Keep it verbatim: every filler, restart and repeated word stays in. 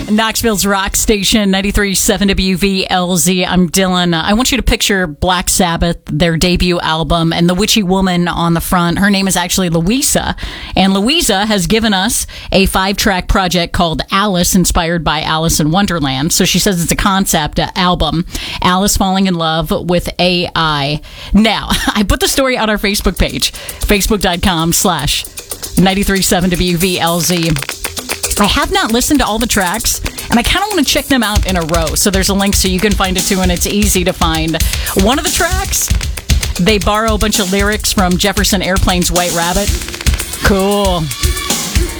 Knoxville's rock station, ninety-three point seven W V L Z. I'm Dylan. I want you to picture Black Sabbath, their debut album, and the witchy woman on the front. Her name is actually Louisa. And Louisa has given us a five-track project called Alice, inspired by Alice in Wonderland. So she says it's a concept album. Alice falling in love with A I. Now, I put the story on our Facebook page, facebook.com slash 937 WVLZ. I have not listened to all the tracks, and I kind of want to check them out in a row. So there's a link so you can find it too, and it's easy to find. One of the tracks, they borrow a bunch of lyrics from Jefferson Airplane's White Rabbit. Cool.